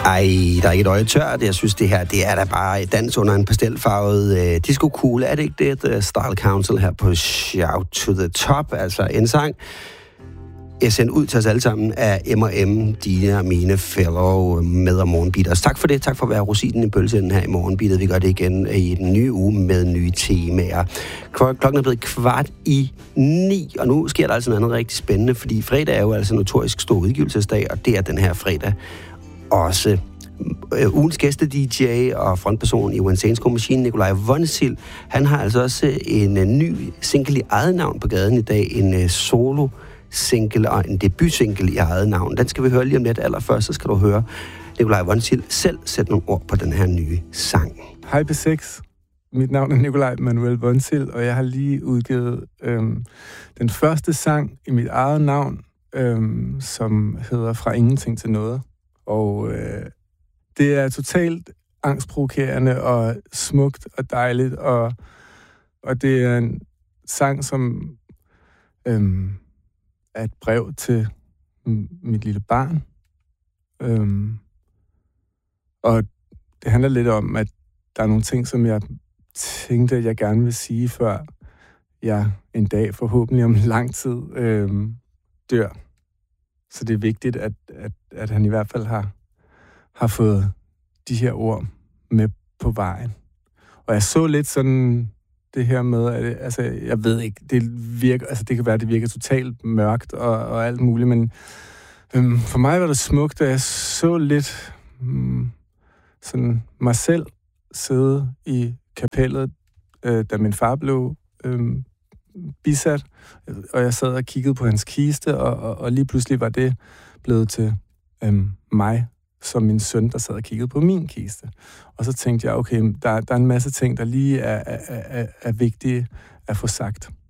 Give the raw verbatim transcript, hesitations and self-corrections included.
Ej, der er ikke et øje tørt. Jeg synes, det her, det er da bare dans under en pastelfarvet øh, disco cool. Er det ikke det? The Style Council her på Shout to the Top. Altså en sang, jeg sendte ud til os alle sammen af M og M, dine og mine fellow med- og morgenbeaters. Tak for det. Tak for at være rosinen i pølsen her i morgenbeatet. Vi gør det igen i den nye uge med nye temaer. Klokken er blevet kvart i ni, og nu sker der altså noget andet rigtig spændende, fordi fredag er jo altså notorisk stor udgivelsesdag, og det er den her fredag også. Uh, ugens gæste-D J og frontperson i Insane School Machine, Nikolaj Vonsild, han har altså også en uh, ny single i eget navn på gaden i dag, en uh, solo single og en debutsingle i eget navn. Den skal vi høre lige om lidt. Allerførst så skal du høre Nikolaj Vonsild selv sætte nogle ord på den her nye sang. Hej P seks. Mit navn er Nikolaj Manuel Vonsild, og jeg har lige udgivet øhm, den første sang i mit eget navn, øhm, som hedder Fra ingenting til noget. Og øh, det er totalt angstprovokerende og smukt og dejligt, og, og det er en sang, som øhm, er et brev til m- mit lille barn. Øhm, og det handler lidt om, at der er nogle ting, som jeg tænkte, at jeg gerne vil sige, før jeg en dag, forhåbentlig om lang tid, øhm, dør. Så det er vigtigt, at, at, at han i hvert fald har, har fået de her ord med på vejen. Og jeg så lidt sådan det her med, at altså, jeg ved ikke, det virker, altså det kan være, at det virker totalt mørkt og, og alt muligt, men øhm, for mig var det smukt, at jeg så lidt øhm, sådan mig selv sidde i kapellet, øh, da min far blev øhm, bisat, og jeg sad og kiggede på hans kiste, og, og, og lige pludselig var det blevet til øhm, mig, som min søn, der sad og kiggede på min kiste. Og så tænkte jeg, okay, der, der er en masse ting, der lige er, er, er, er vigtige at få sagt.